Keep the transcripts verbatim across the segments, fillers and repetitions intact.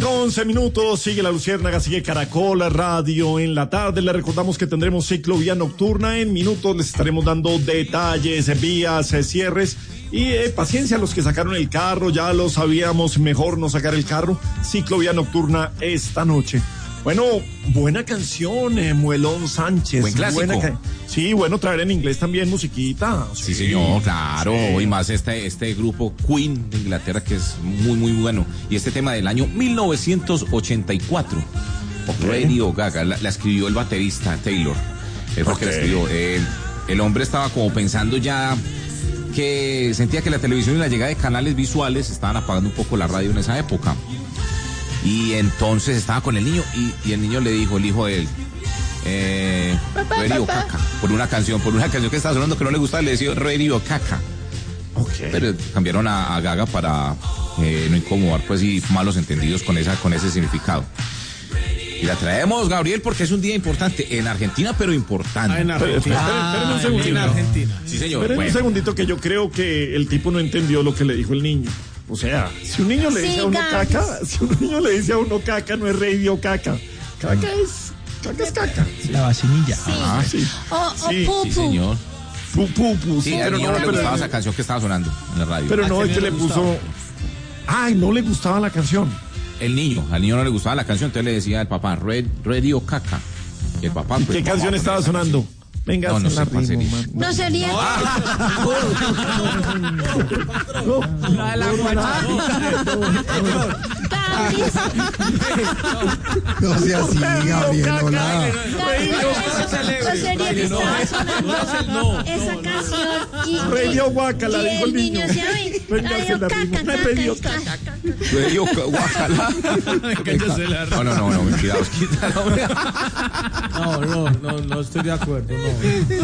con once minutos, sigue La Luciérnaga, sigue Caracol Radio en la tarde. Le recordamos que tendremos ciclovía nocturna. En minutos les estaremos dando detalles, vías, cierres. Y eh, paciencia a los que sacaron el carro, ya lo sabíamos, mejor no sacar el carro. Ciclovía nocturna esta noche. Bueno, buena canción, eh, Muelón Sánchez. Buen clásico. Buena ca- sí, bueno, traer en inglés también musiquita. Sí, sí señor, claro. Sí. Y más este, este grupo Queen de Inglaterra, que es muy, muy bueno. Y este tema del año mil novecientos ochenta y cuatro. Okay. Radio Gaga, la, la escribió el baterista Taylor. Él fue el que la escribió. El, el hombre estaba como pensando ya que sentía que la televisión y la llegada de canales visuales estaban apagando un poco la radio en esa época. Y entonces estaba con el niño y, y el niño le dijo, el hijo de él, eh, Radio Caca, por una canción, por una canción que estaba sonando que no le gustaba, le decía Radio Caca. Okay. Pero cambiaron a, a Gaga para eh, no incomodar pues y malos entendidos con esa, con ese significado. Y la traemos, Gabriel, porque es un día importante en Argentina, pero importante. Ah, en Argentina. Ah, espérenme un segundito. En Argentina. Sí, señor. Espérenme bueno. un segundito que yo creo que el tipo no entendió lo que le dijo el niño. O sea, si un niño le dice sí, a uno ganas. caca, si un niño le dice a uno caca, no es radio caca. Caca es, caca es caca. Sí. La vacinilla. Sí. Ah, sí. O, o sí, pupu. Sí, señor. Pupu, pu, sí, sí, al niño no, no le gustaba pero, esa canción que estaba sonando en la radio. Pero no, es que le puso... Gustaba. Ay, no le gustaba la canción. El niño, al niño no le gustaba la canción, entonces le decía al papá, Red, Radio Caca. Y el papá... ¿Y pues, qué canción estaba sonando? Venga, no, no sé cuál sería. No sería. La de la No sea así, Gabriel. No sería que estaba sonando esa canción y Radio Guacala, dijo el niño. Radio Caca, Radio Caca. Radio Guacala. No, no, no, no, me cuidados, quítalo. No, no, no, no estoy de acuerdo, no.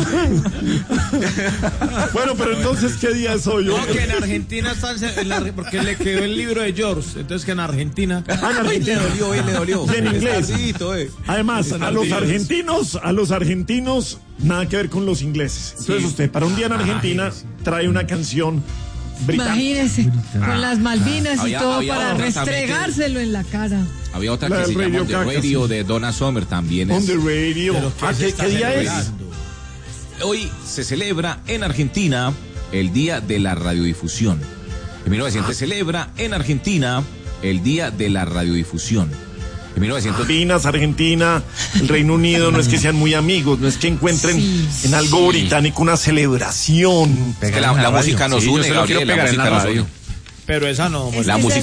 Bueno, pero entonces, ¿qué día es hoy? No, que en Argentina están, en la, porque le quedó el libro de George, entonces que en Argentina. Ah, en Argentina. Le dolió, eh, le dolió. Y en inglés. Tardito, eh. Además, a los argentinos, a los argentinos, nada que ver con los ingleses. Entonces sí. Usted, para un día en Argentina, trae una canción británica. Imagínese, ah, con las Malvinas ah, y había, todo había para restregárselo en la cara. Había otra que se llama On the Radio de Donna Summer también. On the Radio. ¿A qué, ¿qué día es? Hoy se celebra en Argentina el Día de la Radiodifusión. En mil novecientos ah. se celebra en Argentina el Día de la Radiodifusión. En mil novecientos... Argentinas, Argentina, el Reino Unido, no es que sean muy amigos, no es que encuentren sí, en algo sí. británico una celebración. Es que la, la música nos sí, une, yo Gabriel, quiero pegar la música en la radio. Pero esa no. La música